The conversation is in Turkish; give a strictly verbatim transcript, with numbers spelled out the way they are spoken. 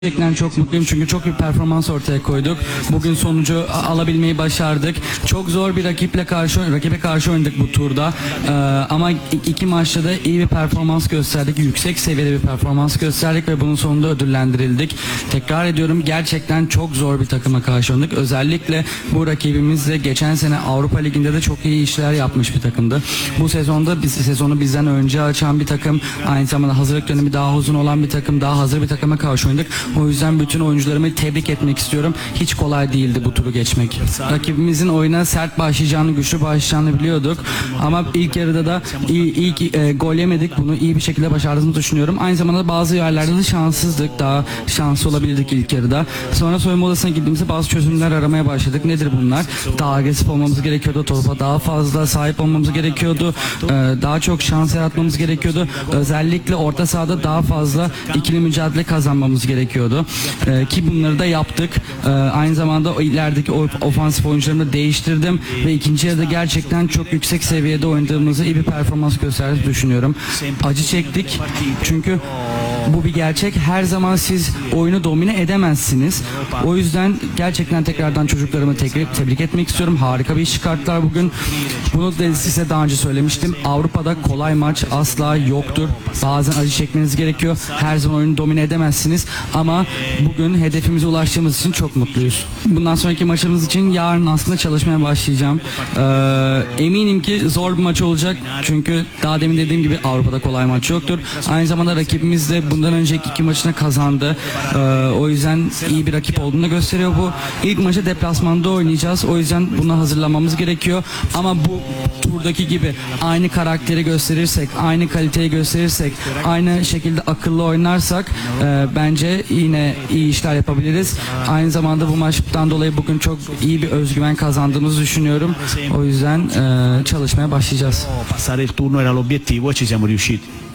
Gerçekten çok mutluyum çünkü çok bir performans ortaya koyduk. Bugün sonucu alabilmeyi başardık. Çok zor bir rakiple karşı rakibe karşı oynadık bu turda. Ee, ama iki maçta da iyi bir performans gösterdik. Yüksek seviyede bir performans gösterdik ve bunun sonunda ödüllendirildik. Tekrar ediyorum, gerçekten çok zor bir takıma karşı oynadık. Özellikle bu rakibimizle geçen sene Avrupa Ligi'nde de çok iyi işler yapmış bir takımdı. Bu sezonda biz sezonu bizden önce açan bir takım, aynı zamanda hazırlık dönemi daha uzun olan bir takım, daha hazır bir takıma karşı oynadık. O yüzden bütün oyuncularımı tebrik etmek istiyorum. Hiç kolay değildi bu turu geçmek. Rakibimizin oyuna sert başlayacağını, güçlü başlayacağını biliyorduk. Ama ilk yarıda da iyi, ilk e, gol yemedik. Bunu iyi bir şekilde başardığımızı düşünüyorum. Aynı zamanda bazı yerlerde de şanssızdık. Daha şanslı olabildik ilk yarıda. Sonra soyunma odasına gittiğimizde bazı çözümler aramaya başladık. Nedir bunlar? Daha agresif olmamız gerekiyordu. Topa daha fazla sahip olmamız gerekiyordu. Ee, daha çok şans yaratmamız gerekiyordu. Özellikle orta sahada daha fazla ikili mücadele kazanmamız gerekiyordu. Ee, ki bunları da yaptık. Ee, aynı zamanda o ilerideki ofansif oyuncularımı da değiştirdim ve ikinci yarıda gerçekten çok yüksek seviyede oynadığımızı, iyi bir performans gösterdiğimizi düşünüyorum. Acı çektik çünkü bu bir gerçek. Her zaman siz oyunu domine edemezsiniz. O yüzden gerçekten tekrardan çocuklarımı tebrik, tebrik etmek istiyorum. Harika bir iş çıkarttılar bugün. Bunu da size daha önce söylemiştim. Avrupa'da kolay maç asla yoktur. Bazen acı çekmeniz gerekiyor. Her zaman oyunu domine edemezsiniz. Ama bugün hedefimize ulaştığımız için çok mutluyuz. Bundan sonraki maçımız için yarın aslında çalışmaya başlayacağım. Ee, eminim ki zor bir maç olacak. Çünkü daha demin dediğim gibi Avrupa'da kolay maç yoktur. Aynı zamanda rakibimiz de bundan önceki iki maçını kazandı. Ee, o yüzden iyi bir rakip olduğunu gösteriyor bu. İlk maçı deplasmanda oynayacağız. O yüzden buna hazırlanmamız gerekiyor. Ama bu turdaki gibi aynı karakteri gösterirsek, aynı kaliteyi gösterirsek, aynı şekilde akıllı oynarsak e, bence yine iyi işler yapabiliriz. Aynı zamanda bu maçtan dolayı bugün çok iyi bir özgüven kazandığımızı düşünüyorum. O yüzden e, çalışmaya başlayacağız. Passare il turno era l'obiettivo e ci siamo riusciti.